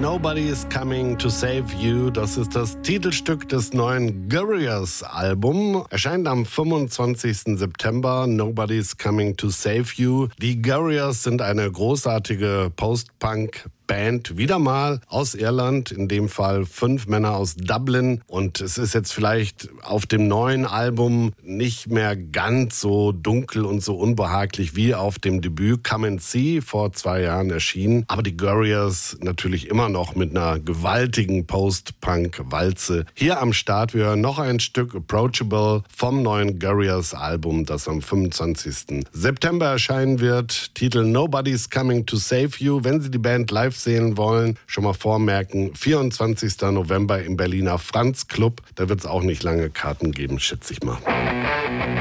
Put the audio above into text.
Nobody's Coming to Save You, das ist das Titelstück des neuen Gorillaz-Albums. Erscheint am 25. September, Nobody's Coming to Save You. Die Gorillaz sind eine großartige Post-Punk-Band, wieder mal aus Irland, in dem Fall 5 Männer aus Dublin. Und es ist jetzt vielleicht auf dem neuen Album nicht mehr ganz so dunkel und so unbehaglich wie auf dem Debüt Come and See, vor 2 Jahren erschienen. Aber die Gorillaz natürlich immer noch mit einer gewaltigen Post-Punk-Walze. Hier am Start, wir hören noch ein Stück Approachable vom neuen Gorillaz-Album, das am 25. September erscheinen wird. Titel Nobody's Coming to Save You. Wenn Sie die Band live sehen wollen, schon mal vormerken, 24. November im Berliner Franz Club. Da wird es auch nicht lange Karten geben, schätze ich mal.